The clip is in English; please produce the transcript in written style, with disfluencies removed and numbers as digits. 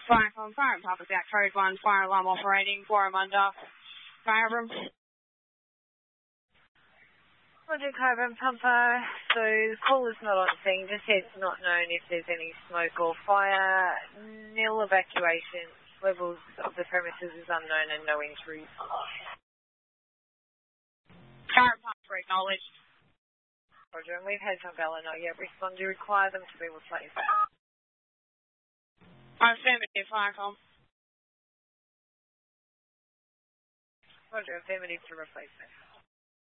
Fire from Fire, Papa Jack, code 1, fire alarm operating, Warramunda, fire room. Roger, Cobra Papa. So the call is not on scene, just says not known if there's any smoke or fire. Nil evacuation. Levels of the premises is unknown and no injuries. Current pumps were acknowledged. Roger, and we've had some Bella not yet respond. Do you require them to be replaced? Affirmative, Firecom. Roger, affirmative to replace them.